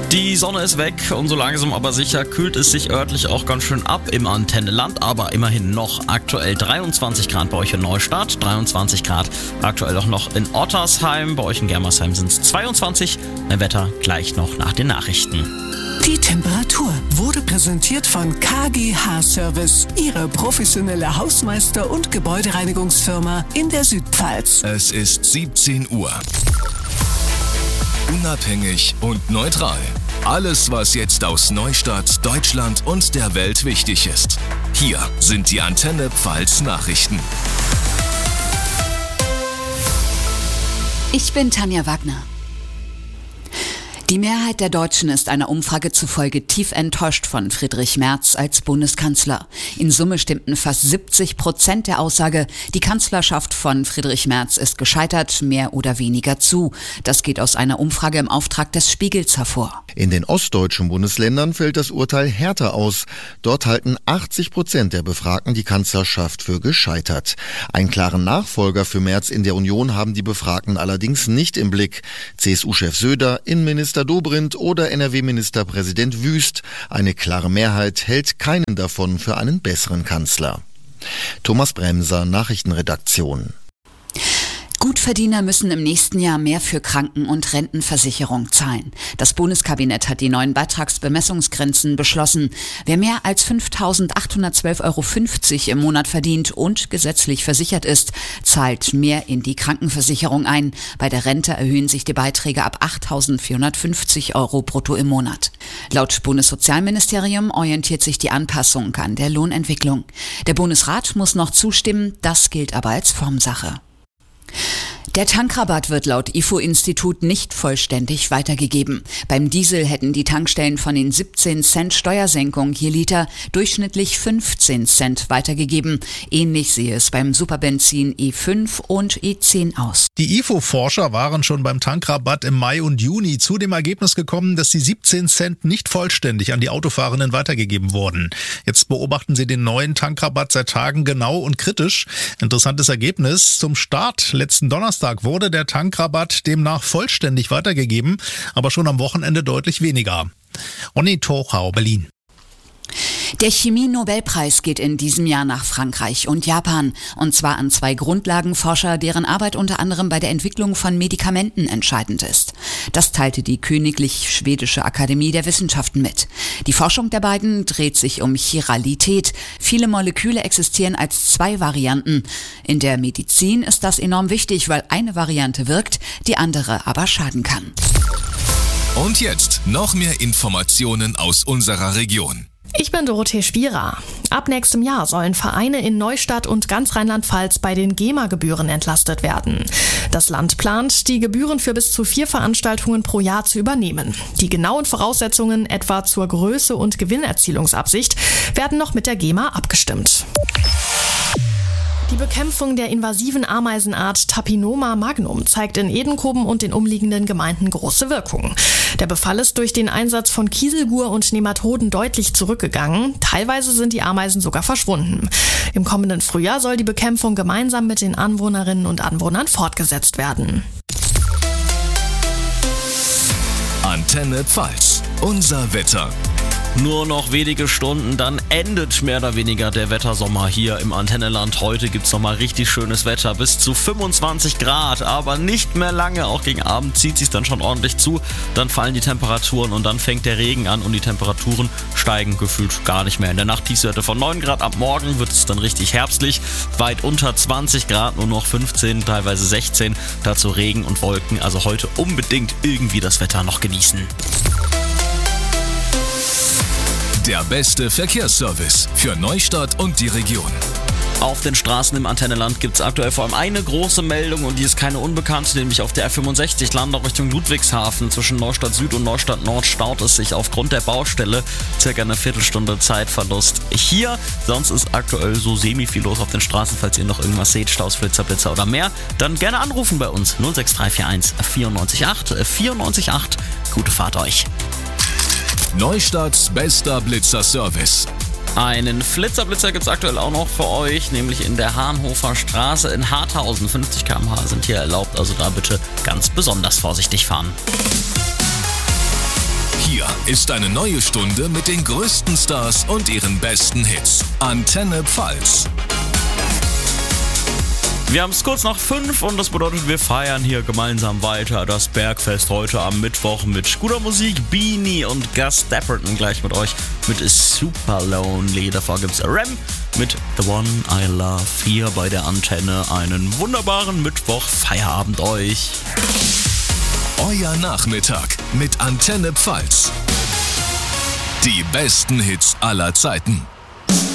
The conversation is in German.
Die Sonne ist weg und so langsam aber sicher kühlt es sich örtlich auch ganz schön ab im Antennenland, aber immerhin noch aktuell 23 Grad bei euch in Neustadt, 23 Grad aktuell auch noch in Ottersheim, bei euch in Germersheim sind es 22, mein Wetter gleich noch nach den Nachrichten. Die Temperatur wurde präsentiert von KGH Service, Ihre professionelle Hausmeister- und Gebäudereinigungsfirma in der Südpfalz. Es ist 17 Uhr. Unabhängig und neutral. Alles, was jetzt aus Neustadt, Deutschland und der Welt wichtig ist. Hier sind die Antenne Pfalz Nachrichten. Ich bin Tanja Wagner. Die Mehrheit der Deutschen ist einer Umfrage zufolge tief enttäuscht von Friedrich Merz als Bundeskanzler. In Summe stimmten fast 70% der Aussage, die Kanzlerschaft von Friedrich Merz ist gescheitert, mehr oder weniger zu. Das geht aus einer Umfrage im Auftrag des Spiegels hervor. In den ostdeutschen Bundesländern fällt das Urteil härter aus. Dort halten 80% der Befragten die Kanzlerschaft für gescheitert. Einen klaren Nachfolger für Merz in der Union haben die Befragten allerdings nicht im Blick. CSU-Chef Söder, Innenminister Dobrindt oder NRW-Ministerpräsident Wüst. Eine klare Mehrheit hält keinen davon für einen besseren Kanzler. Thomas Bremser, Nachrichtenredaktion. Gutverdiener müssen im nächsten Jahr mehr für Kranken- und Rentenversicherung zahlen. Das Bundeskabinett hat die neuen Beitragsbemessungsgrenzen beschlossen. Wer mehr als 5.812,50 € im Monat verdient und gesetzlich versichert ist, zahlt mehr in die Krankenversicherung ein. Bei der Rente erhöhen sich die Beiträge ab 8.450 € brutto im Monat. Laut Bundessozialministerium orientiert sich die Anpassung an der Lohnentwicklung. Der Bundesrat muss noch zustimmen, das gilt aber als Formsache. Der Tankrabatt wird laut IFO-Institut nicht vollständig weitergegeben. Beim Diesel hätten die Tankstellen von den 17 Cent Steuersenkung je Liter durchschnittlich 15 Cent weitergegeben. Ähnlich sehe es beim Superbenzin E5 und E10 aus. Die IFO-Forscher waren schon beim Tankrabatt im Mai und Juni zu dem Ergebnis gekommen, dass die 17 Cent nicht vollständig an die Autofahrenden weitergegeben wurden. Jetzt beobachten sie den neuen Tankrabatt seit Tagen genau und kritisch. Interessantes Ergebnis. Zum Start letzten Donnerstag wurde der Tankrabatt demnach vollständig weitergegeben, aber schon am Wochenende deutlich weniger. Onni Tochau, Berlin. Der Chemie-Nobelpreis geht in diesem Jahr nach Frankreich und Japan. Und zwar an 2 Grundlagenforscher, deren Arbeit unter anderem bei der Entwicklung von Medikamenten entscheidend ist. Das teilte die Königlich Schwedische Akademie der Wissenschaften mit. Die Forschung der beiden dreht sich um Chiralität. Viele Moleküle existieren als 2 Varianten. In der Medizin ist das enorm wichtig, weil eine Variante wirkt, die andere aber schaden kann. Und jetzt noch mehr Informationen aus unserer Region. Ich bin Dorothee Spierer. Ab nächstem Jahr sollen Vereine in Neustadt und ganz Rheinland-Pfalz bei den GEMA-Gebühren entlastet werden. Das Land plant, die Gebühren für bis zu 4 Veranstaltungen pro Jahr zu übernehmen. Die genauen Voraussetzungen, etwa zur Größe und Gewinnerzielungsabsicht, werden noch mit der GEMA abgestimmt. Die Bekämpfung der invasiven Ameisenart Tapinoma magnum zeigt in Edenkoben und den umliegenden Gemeinden große Wirkung. Der Befall ist durch den Einsatz von Kieselgur und Nematoden deutlich zurückgegangen. Teilweise sind die Ameisen sogar verschwunden. Im kommenden Frühjahr soll die Bekämpfung gemeinsam mit den Anwohnerinnen und Anwohnern fortgesetzt werden. Antenne Pfalz, unser Wetter. Nur noch wenige Stunden, dann endet mehr oder weniger der Wettersommer hier im Antennenland. Heute gibt's nochmal richtig schönes Wetter, bis zu 25 Grad, aber nicht mehr lange. Auch gegen Abend zieht sich dann schon ordentlich zu. Dann fallen die Temperaturen und dann fängt der Regen an und die Temperaturen steigen gefühlt gar nicht mehr. In der Nacht Tiefstwerte von 9 Grad, ab morgen wird es dann richtig herbstlich. Weit unter 20 Grad, nur noch 15, teilweise 16. Dazu Regen und Wolken, also heute unbedingt irgendwie das Wetter noch genießen. Der beste Verkehrsservice für Neustadt und die Region. Auf den Straßen im Antennenland gibt es aktuell vor allem eine große Meldung und die ist keine unbekannte, nämlich auf der R65 Landau Richtung Ludwigshafen. Zwischen Neustadt Süd und Neustadt Nord staut es sich aufgrund der Baustelle. Circa eine Viertelstunde Zeitverlust hier. Sonst ist aktuell so semi-viel los auf den Straßen. Falls ihr noch irgendwas seht, Staus, Flitzer, Blitzer oder mehr, dann gerne anrufen bei uns 06341 94 8. Gute Fahrt euch. Neustadts bester Blitzer-Service. Einen Flitzerblitzer gibt es aktuell auch noch für euch, nämlich in der Hahnhofer Straße in Harthausen. 50 km/h sind hier erlaubt, also da bitte ganz besonders vorsichtig fahren. Hier ist eine neue Stunde mit den größten Stars und ihren besten Hits. Antenne Pfalz. Wir haben es kurz nach 5 und das bedeutet, wir feiern hier gemeinsam weiter das Bergfest heute am Mittwoch mit guter Musik, Beanie und Gus Dapperton gleich mit euch mit Super Lonely. Davor gibt's Rem mit The One I Love hier bei der Antenne. Einen wunderbaren Mittwoch, Feierabend euch. Euer Nachmittag mit Antenne Pfalz. Die besten Hits aller Zeiten.